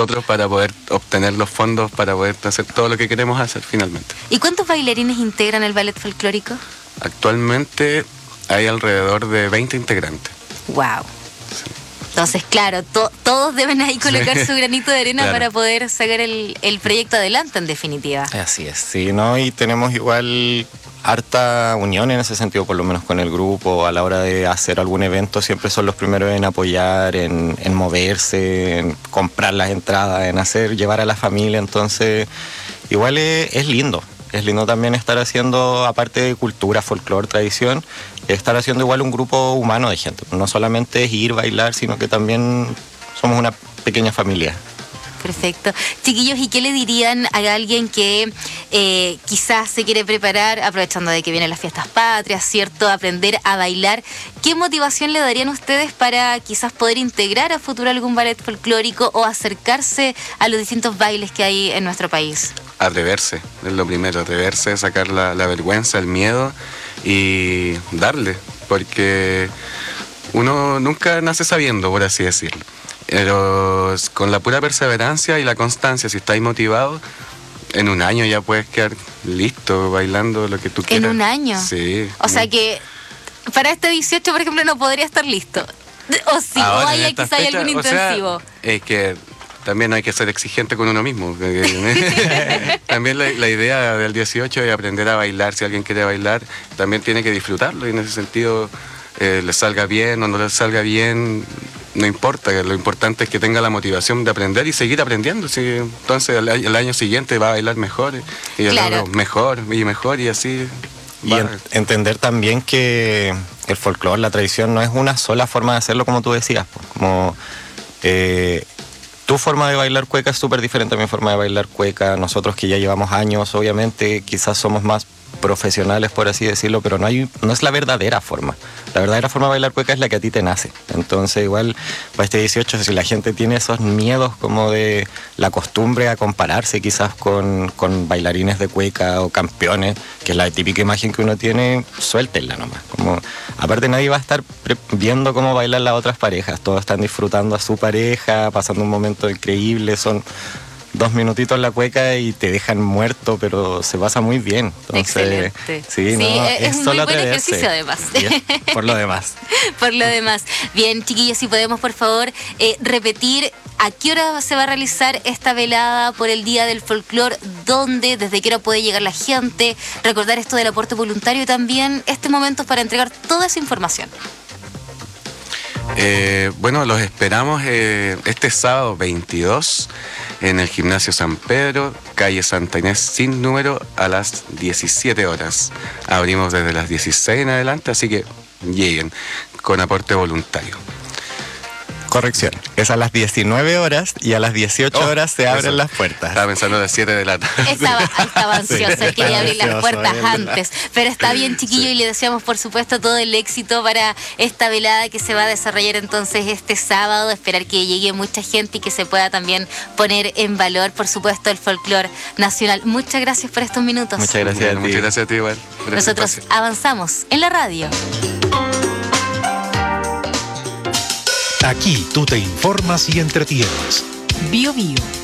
nosotros para poder obtener los fondos para poder hacer todo lo que queremos hacer finalmente. ¿Y cuántos bailarines integran el ballet folclórico? Actualmente hay alrededor de 20 integrantes. ¡Wow! Sí. Entonces, claro, todos deben ahí colocar su granito de arena claro. para poder sacar el proyecto adelante, en definitiva. Así es, sí, ¿no? Y tenemos igual harta unión en ese sentido, por lo menos con el grupo. A la hora de hacer algún evento siempre son los primeros en apoyar, en moverse, en comprar las entradas, en llevar a la familia. Entonces, igual es lindo. Es lindo también estar haciendo, aparte de cultura, folclore, tradición, estar haciendo igual un grupo humano de gente. No solamente es ir, bailar, sino que también somos una pequeña familia. Perfecto. Chiquillos, ¿y qué le dirían a alguien que quizás se quiere preparar, aprovechando de que vienen las fiestas patrias, ¿cierto? Aprender a bailar. ¿Qué motivación le darían ustedes para quizás poder integrar a futuro algún ballet folclórico o acercarse a los distintos bailes que hay en nuestro país? Atreverse, es lo primero, atreverse, sacar la vergüenza, el miedo y darle, porque uno nunca nace sabiendo, por así decirlo. Pero con la pura perseverancia y la constancia, si estáis motivados, en un año ya puedes quedar listo, bailando lo que tú quieras. ¿En un año? Sí. O sea que para este 18, por ejemplo, no podría estar listo. O sí, ahora, o hay quizá hay algún intensivo. Es que también hay que ser exigente con uno mismo. También la idea del 18 es aprender a bailar. Si alguien quiere bailar, también tiene que disfrutarlo. Y en ese sentido, le salga bien o no le salga bien, no importa. Lo importante es que tenga la motivación de aprender y seguir aprendiendo. ¿Sí? Entonces el año siguiente va a bailar mejor y el claro. otro mejor y así. Y entender también que el folclore, la tradición, no es una sola forma de hacerlo, como tú decías. Como tu forma de bailar cueca es súper diferente a mi forma de bailar cueca. Nosotros que ya llevamos años, obviamente, quizás somos más profesionales, por así decirlo, pero no es la verdadera forma. La verdadera forma de bailar cueca es la que a ti te nace. Entonces, igual, para este 18, si la gente tiene esos miedos como de la costumbre a compararse quizás con bailarines de cueca o campeones, que es la típica imagen que uno tiene, suéltenla nomás. Como, aparte, nadie va a estar viendo cómo bailan las otras parejas. Todos están disfrutando a su pareja, pasando un momento increíble, son 2 minutitos en la cueca y te dejan muerto, pero se pasa muy bien. Entonces, excelente. Sí, no, es un solo muy buen atreverse. ejercicio además. Bien, por lo demás. Por lo demás. Bien, chiquillos, si podemos, por favor, repetir a qué hora se va a realizar esta velada por el Día del Folclor, dónde, desde qué hora puede llegar la gente, recordar esto del aporte voluntario y también este momento para entregar toda esa información. Bueno, los esperamos este sábado 22 en el Gimnasio San Pedro, calle Santa Inés sin número, a las 17 horas. Abrimos desde las 16 en adelante, así que lleguen con aporte voluntario. Corrección, es a las 19 horas y a las 18 horas se abren las puertas. Estaba pensando a las 7 de la tarde. Estaba ansiosa, Sí, quería abrir las ansioso, puertas bien. antes. Pero está bien, chiquillo, Sí. y le deseamos, por supuesto, todo el éxito para esta velada que se va a desarrollar entonces este sábado. Esperar que llegue mucha gente y que se pueda también poner en valor, por supuesto, el folclore nacional. Muchas gracias por estos minutos. Muchas gracias a ti. Muchas gracias a ti, igual. por este Nosotros espacio. avanzamos en la radio. Aquí tú te informas y entretienes. Bio Bio.